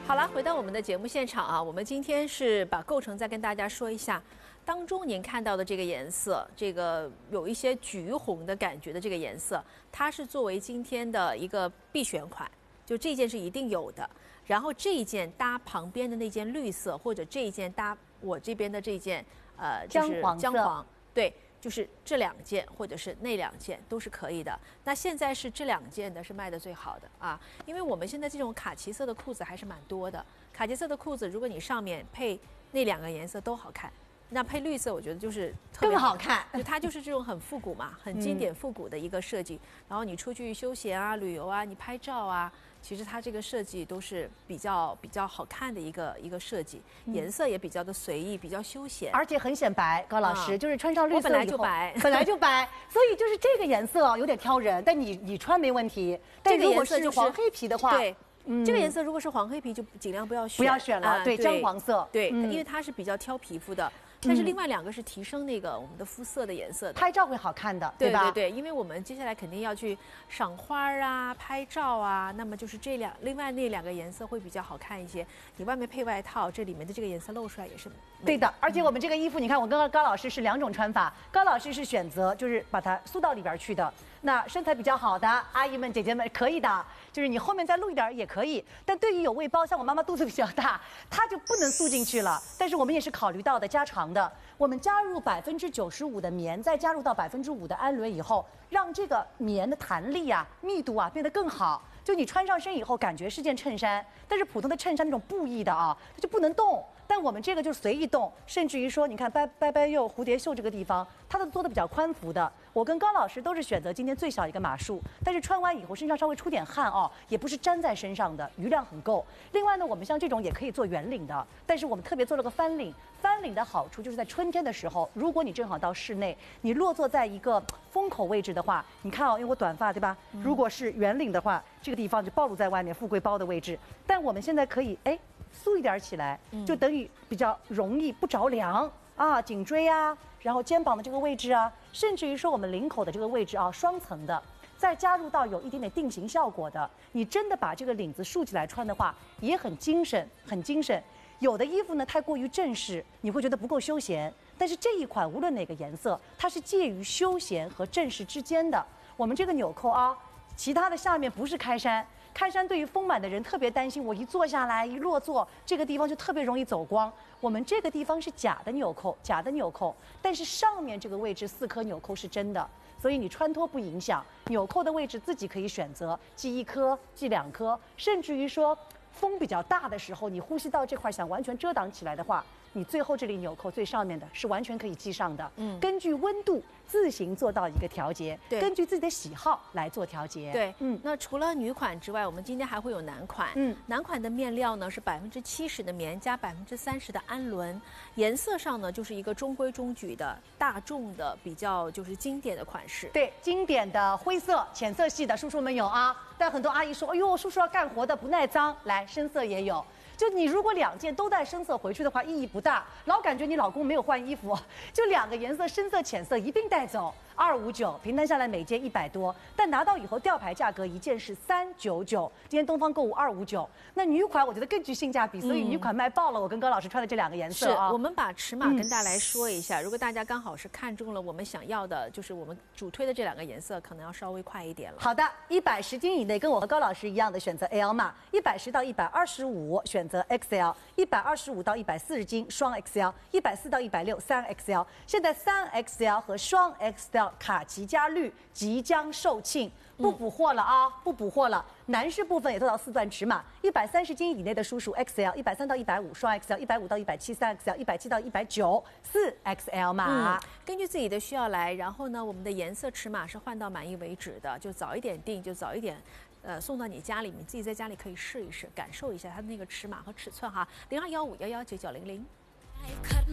好了，回到我们的节目现场啊，我们今天是把构成再跟大家说一下。当中您看到的这个颜色，这个有一些橘红的感觉的这个颜色，它是作为今天的一个必选款，就这件是一定有的。然后这一件搭旁边的那件绿色，或者这一件搭我这边的这件就是姜黄，对，就是这2件或者是那2件都是可以的。那现在是这2件的是卖的最好的啊，因为我们现在这种卡其色的裤子还是蛮多的。卡其色的裤子，如果你上面配那2个颜色都好看。那配绿色，我觉得就是特别更好看， 就它就是这种很复古嘛，很经典复古的一个设计。然后你出去休闲啊、旅游啊，你拍照啊，其实它这个设计都是比较好看的一个设计，颜色也比较的随意，比较休闲， 而且很显白。高老师就是穿上绿色以后， 我本来就白， 所以就是这个颜色有点挑人，但你穿没问题。但如果是黄黑皮的话， 对。这个颜色如果是黄黑皮，就尽量不要选了。对，姜黄色， 对，因为它是比较挑皮肤的。但是另外2个是提升那个我们的肤色的颜色的， 拍照会好看的，对吧？ 对，因为我们接下来肯定要去赏花啊、拍照啊，那么就是另外那2个颜色会比较好看一些。你外面配外套，这里面的这个颜色露出来也是对的。而且我们这个衣服，你看我跟高老师是2种穿法，高老师是选择就是把它塑到里边去的。那身材比较好的阿姨们、姐姐们可以的，就是你后面再露一点也可以。但对于有胃包，像我妈妈肚子比较大，她就不能塑进去了。但是我们也是考虑到的加长的，我们加入95%的棉，再加入到5%的氨纶以后，让这个棉的弹力啊、密度啊变得更好。就你穿上身以后，感觉是件衬衫，但是普通的衬衫那种布艺的啊，它就不能动。但我们这个就随意动，甚至于说，你看掰柚蝴蝶袖这个地方，它都做的比较宽幅的。我跟高老师都是选择今天最小一个码数，但是穿完以后身上稍微出点汗哦，也不是粘在身上的，余量很够。另外呢，我们像这种也可以做圆领的，但是我们特别做了个翻领。翻领的好处就是在春天的时候，如果你正好到室内，你落座在一个风口位置的话，你看哦，因为我短发对吧？如果是圆领的话，这个地方就暴露在外面，富贵包的位置。但我们现在可以梳一点起来，就等于比较容易不着凉啊，颈椎啊，然后肩膀的这个位置啊，甚至于说我们领口的这个位置啊，双层的，再加入到有一点点定型效果的，你真的把这个领子竖起来穿的话，也很精神，很精神。有的衣服呢太过于正式，你会觉得不够休闲，但是这一款无论哪个颜色，它是介于休闲和正式之间的。我们这个纽扣啊，其他的下面不是开衫。开衫对于丰满的人特别担心，我一坐下来一落座，这个地方就特别容易走光。我们这个地方是假的纽扣，但是上面这个位置4颗纽扣是真的，所以你穿脱不影响。纽扣的位置自己可以选择，系1颗、系2颗，甚至于说风比较大的时候，你呼吸道这块想完全遮挡起来的话，你最后这里纽扣最上面的是完全可以系上的。根据温度自行做到一个调节，根据自己的喜好来做调节。 对，那除了女款之外，我们今天还会有男款。男款的面料呢是70%的棉加30%的氨纶，颜色上呢就是一个中规中矩的大众的比较就是经典的款式。 对，经典的灰色、浅色系的叔叔们有啊，但很多阿姨说，哎呦，叔叔要干活的不耐脏，来深色也有。就你如果2件都带深色回去的话，意义不大，老感觉你老公没有换衣服。就2个颜色，深色、浅色一并带走，259，平摊下来每件100多，但拿到以后吊牌价格一件是399。今天东方购物259，那女款我觉得更具性价比，所以女款卖爆了。我跟高老师穿的这2个颜色啊， 是我们把尺码跟大家来说一下。如果大家刚好是看中了我们想要的，就是我们主推的这2个颜色，可能要稍微快一点了。 好的，110斤以内跟我和高老师一样的选择 L 码，110到125选择 XL，125到140斤双 XL，140到160 3XL。现在3XL 和双 XL 卡其加绿即将售罄，不补货了啊，不补货了。男士部分也做到4段尺码，130斤以内的叔叔 XL，130到150双 XL，150到170 3XL，170到190 4XL 码。 根据自己的需要来，然后呢，我们的颜色尺码是换到满意为止的，就早一点定，就早一点。送到你家里，你自己在家里可以试一试，感受一下它的那个尺码和尺寸哈。0215119900。